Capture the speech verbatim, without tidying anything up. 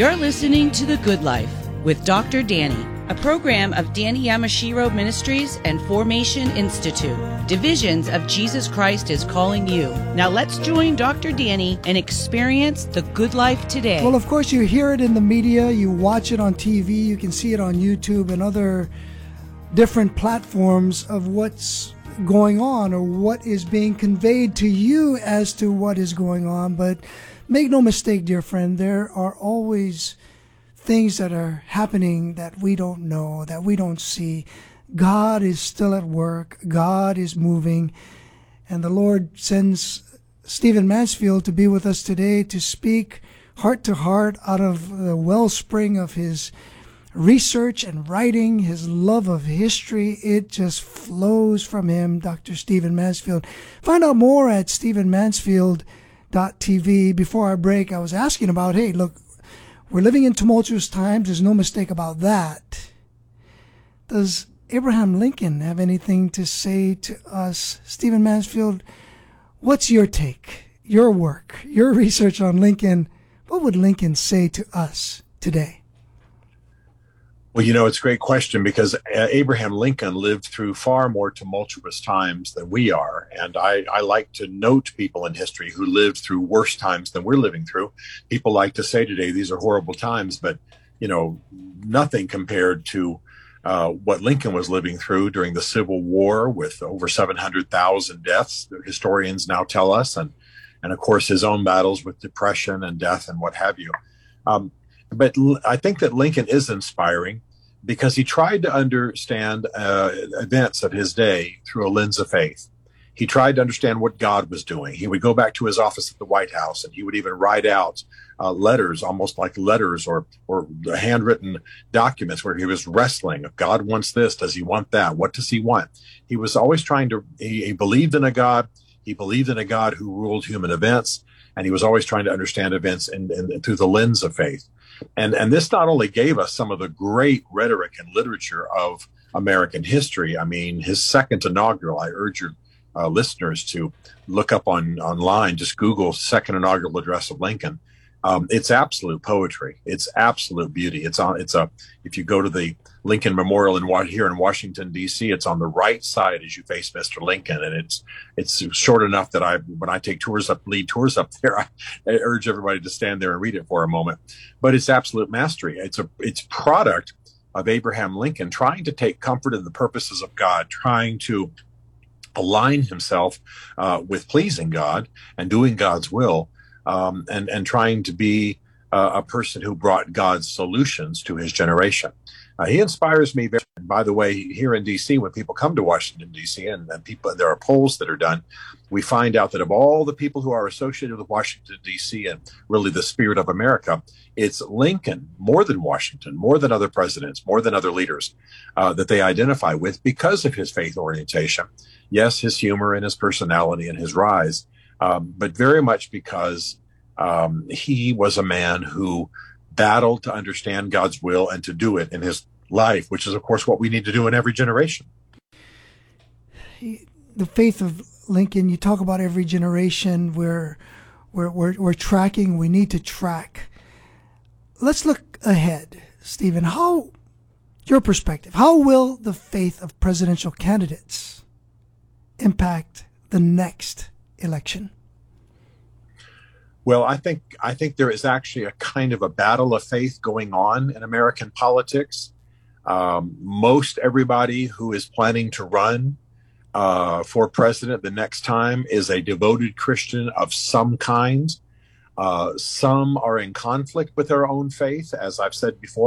You're listening to The Good Life with Doctor Danny, a program of Danny Yamashiro Ministries and Formation Institute. Divisions of Jesus Christ is calling you. Now let's join Doctor Danny and experience the good life today. Well, of course, you hear it in the media, you watch it on T V, you can see it on YouTube and other different platforms of what's going on or what is being conveyed to you as to what is going on. But make no mistake, dear friend, there are always things that are happening that we don't know, that we don't see. God is still at work. God is moving. And the Lord sends Stephen Mansfield to be with us today to speak heart to heart out of the wellspring of his research and writing, his love of history. It just flows from him, Doctor Stephen Mansfield. Find out more at stephen mansfield dot t v. Before our break, I was asking about, hey, look, we're living in tumultuous times. There's no mistake about that. Does Abraham Lincoln have anything to say to us? Stephen Mansfield, what's your take, your work, your research on Lincoln? What would Lincoln say to us today? Well, you know, it's a great question because Abraham Lincoln lived through far more tumultuous times than we are. And I, I like to note people in history who lived through worse times than we're living through. People like to say today, these are horrible times, but, you know, nothing compared to uh, what Lincoln was living through during the Civil War with over seven hundred thousand deaths, historians now tell us, and, and of course, his own battles with depression and death and what have you. Um, But I think that Lincoln is inspiring because he tried to understand uh, events of his day through a lens of faith. He tried to understand what God was doing. He would go back to his office at the White House, and he would even write out uh, letters, almost like letters or or handwritten documents where he was wrestling. If God wants this, does he want that? What does he want? He was always trying to, he, he believed in a God. He believed in a God who ruled human events, and he was always trying to understand events in, in, through the lens of faith. And and this not only gave us some of the great rhetoric and literature of American history. I mean, his second inaugural, I urge your uh, listeners to look up on online, just Google second inaugural address of Lincoln. Um, it's absolute poetry. It's absolute beauty. It's on. It's a. If you go to the Lincoln Memorial in here in Washington D C, it's on the right side as you face Mister Lincoln, and it's it's short enough that I, when I take tours up, lead tours up there, I, I urge everybody to stand there and read it for a moment. But it's absolute mastery. It's a it's product of Abraham Lincoln trying to take comfort in the purposes of God, trying to align himself uh, with pleasing God and doing God's will. Um, and, and trying to be uh, a person who brought God's solutions to his generation. Uh, he inspires me very, and by the way, here in D C, when people come to Washington, D C, and, and people, there are polls that are done, we find out that of all the people who are associated with Washington, D C, and really the spirit of America, it's Lincoln, more than Washington, more than other presidents, more than other leaders, uh, that they identify with because of his faith orientation. Yes, his humor and his personality and his rise, Um, but very much because um, he was a man who battled to understand God's will and to do it in his life, which is, of course, what we need to do in every generation. The faith of Lincoln, you talk about every generation. We're, we're, we're, we're tracking. We need to track. Let's look ahead, Stephen. How, your perspective, how will the faith of presidential candidates impact the next election? Well, I think I think there is actually a kind of a battle of faith going on in American politics. Um, most everybody who is planning to run uh, for president the next time is a devoted Christian of some kind. Uh, some are in conflict with their own faith, as I've said before.